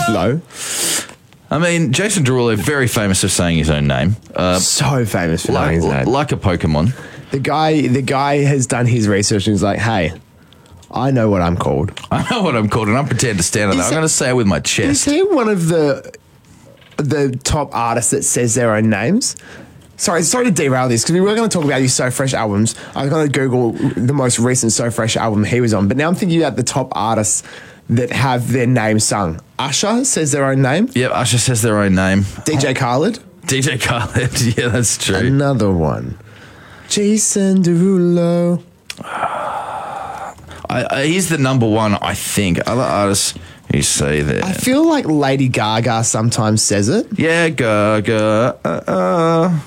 No. I mean, Jason Derulo, very famous for saying his own name. So famous for knowing his name. Like a Pokemon. The guy has done his research and he's like, hey, I know what I'm called. I know what I'm called, and I'm pretending to stand on that. I'm going to say it with my Is chest. he one of the top artists that says their own names? Sorry to derail this, because we were going to talk about these So Fresh albums. I was going to Google the most recent So Fresh album he was on, but now I'm thinking about the top artists that have their name sung. Usher says their own name. Yep, Usher says their own name. DJ Khaled. DJ Khaled, yeah, that's true. Another one. Jason Derulo. He's the number one, I think. Other artists who say that. I feel like Lady Gaga sometimes says it. Yeah, Gaga.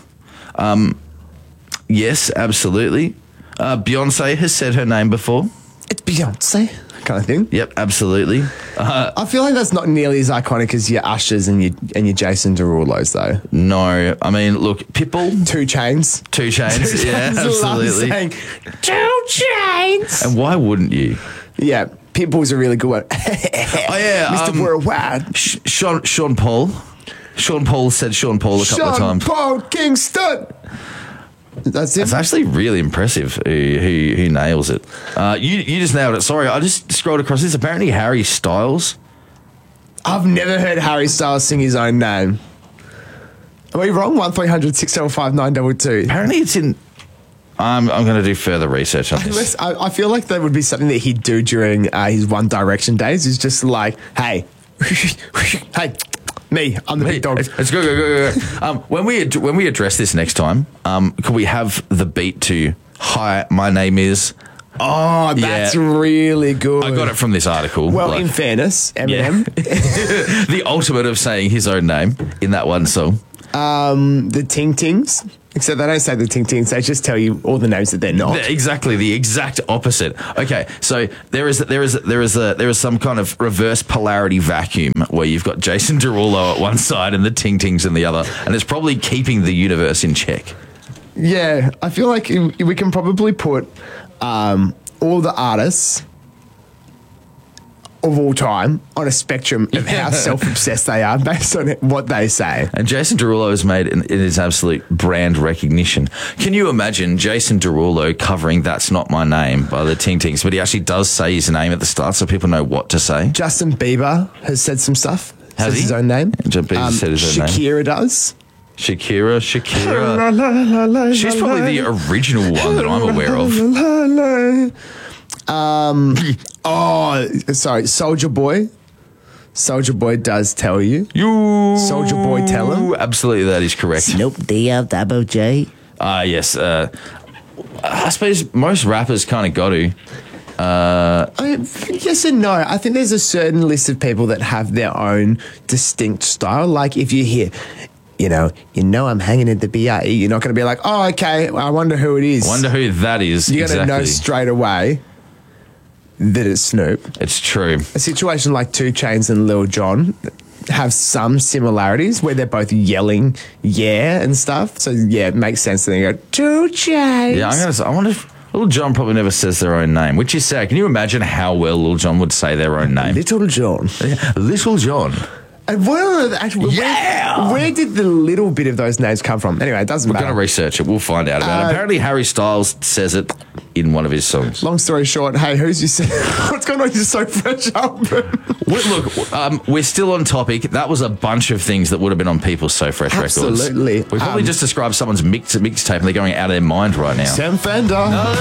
Yes, absolutely. Beyonce has said her name before. It's Beyonce kind of thing. Yep, absolutely. I feel like that's not nearly as iconic as your Ushers and your Jason Derulo's though. No, I mean, look, Pitbull. 2 Chainz. 2 Chainz, yeah, Love absolutely. saying 2 Chainz. And why wouldn't you? Yeah, Pitbull's a really good one. Oh yeah, Mr. Worldwide. Sean Paul. Sean Paul said Sean Paul a couple of times. Sean Paul Kingston. That's it. It's actually really impressive who nails it. You just nailed it. Sorry, I just scrolled across this. Apparently Harry Styles. I've never heard Harry Styles sing his own name. Are we wrong? 1300-675-922. Apparently it's in... I'm going to do further research on this. I feel like that would be something that he'd do during his One Direction days. He's just like, hey, hey, me, I'm the big dog. Let's go. When we address this next time, can we have the beat to "Hi, my name is"? Oh, that's really good. I got it from this article. Well, in fairness, Eminem. Yeah. The ultimate of saying his own name in that one song. The Ting Tings. Except they don't say the Ting Tings, they just tell you all the names that they're not. Exactly, the exact opposite. Okay, so there is some kind of reverse polarity vacuum where you've got Jason Derulo at one side and the Ting Tings in the other, and it's probably keeping the universe in check. Yeah, I feel like we can probably put all the artists of all time on a spectrum of how self-obsessed they are based on what they say. And Jason Derulo has made it his absolute brand recognition. Can you imagine Jason Derulo covering That's Not My Name by the Ting Tings, but he actually does say his name at the start so people know what to say? Justin Bieber has said some stuff. Has he? His own name. Justin Bieber said his own name. Shakira does. Shakira. She's probably the original one that I'm aware of. Soulja Boy. Soulja Boy does tell you. Soulja Boy tell him. Absolutely, that is correct. Snoop Dogg, Double J. Yes. I suppose most rappers kind of got to. Yes and no. I think there's a certain list of people that have their own distinct style. Like if you hear, you know I'm hanging at the BRE, you're not going to be like, oh, okay, I wonder who it is. Wonder who that is. You're going to know straight away that it's Snoop. It's true. A situation like 2 Chainz and Lil Jon have some similarities where they're both yelling yeah and stuff. So yeah, it makes sense that they go 2 Chainz. Yeah, I wonder if Lil Jon probably never says their own name, which is sad. Can you imagine how well Lil Jon would say their own name? Little John. Little John. And where did the little bit of those names come from? Anyway, it doesn't matter. We're going to research it. We'll find out about it. Apparently, Harry Styles says it in one of his songs. Long story short, hey, who's your... What's going on with your So Fresh album? Look, we're still on topic. That was a bunch of things that would have been on people's So Fresh records. Absolutely. We probably just described someone's mixtape and they're going out of their mind right now. Sam Fender. No.